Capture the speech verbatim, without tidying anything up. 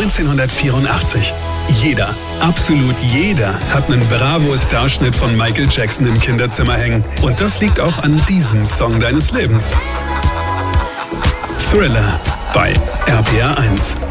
neunzehnhundertvierundachtzig. Jeder, absolut jeder hat einen Bravo-Starschnitt von Michael Jackson im Kinderzimmer hängen. Und das liegt auch an diesem Song deines Lebens. Thriller bei R P R eins.